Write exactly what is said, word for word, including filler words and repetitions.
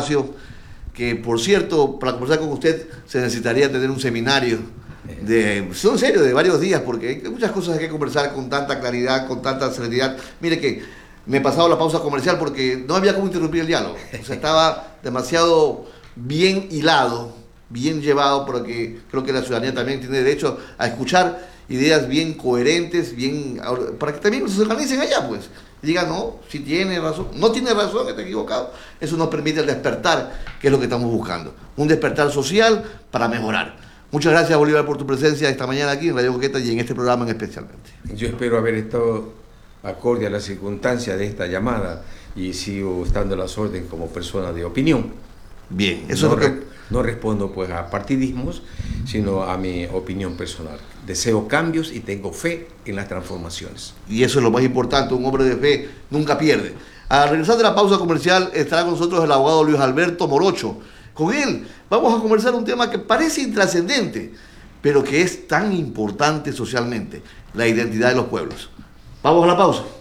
espacio que, por cierto, para conversar con usted se necesitaría tener un seminario de, son en serio, de varios días, porque hay muchas cosas que conversar con tanta claridad, con tanta serenidad. Mire que me he pasado la pausa comercial porque no había cómo interrumpir el diálogo. O sea, estaba demasiado bien hilado, bien llevado, porque creo que la ciudadanía también tiene derecho a escuchar ideas bien coherentes, bien, para que también se organicen allá, pues. Digan, no, si tiene razón, no tiene razón, está equivocado. Eso nos permite el despertar, que es lo que estamos buscando. Un despertar social para mejorar. Muchas gracias, Bolívar, por tu presencia esta mañana aquí en Radio Coqueta y en este programa en especialmente. Yo espero haber estado acorde a las circunstancias de esta llamada y sigo estando a las órdenes como persona de opinión. Bien, eso no, es lo que... re, no respondo pues a partidismos, sino a mi opinión personal. Deseo cambios y tengo fe en las transformaciones. Y eso es lo más importante, un hombre de fe nunca pierde. Al regresar de la pausa comercial estará con nosotros el abogado Luis Alberto Morocho. Con él vamos a conversar un tema que parece intrascendente, pero que es tan importante socialmente, la identidad de los pueblos. Vamos a la pausa.